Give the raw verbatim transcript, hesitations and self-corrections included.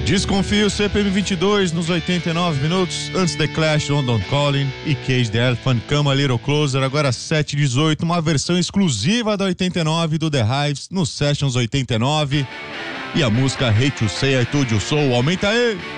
Desconfio, C P M vinte e dois nos oitenta e nove minutos, antes The Clash, London Calling e Cage the Elephant, Come a Little Closer, agora sete e dezoito, uma versão exclusiva da oitenta e nove do The Hives no Sessions oitenta e nove, e a música Hate to Say I Told You So, aumenta aí!